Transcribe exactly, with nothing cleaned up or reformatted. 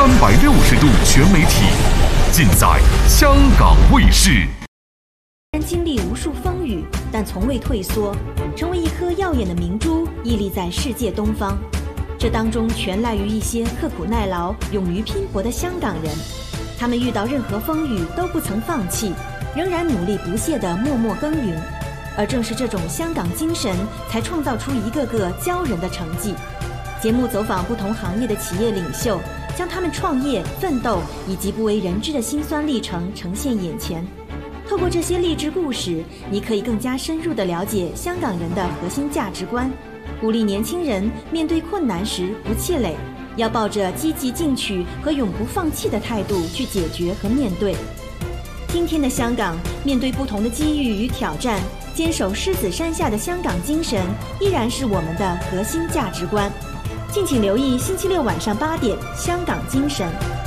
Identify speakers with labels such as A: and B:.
A: 三百六十度全媒体，尽在香港卫视。
B: 虽然经历无数风雨，但从未退缩，成为一颗耀眼的明珠，屹立在世界东方。这当中全赖于一些刻苦耐劳、勇于拼搏的香港人。他们遇到任何风雨都不曾放弃，仍然努力不懈地默默耕耘。而正是这种香港精神，才创造出一个个骄人的成绩。节目走访不同行业的企业领袖，将他们创业、奋斗以及不为人知的辛酸历程呈现眼前。透过这些励志故事，你可以更加深入地了解香港人的核心价值观，鼓励年轻人面对困难时不气馁，要抱着积极进取和永不放弃的态度去解决和面对。今天的香港，面对不同的机遇与挑战，坚守狮子山下的香港精神依然是我们的核心价值观。敬请留意星期六晚上八点《香港精神》。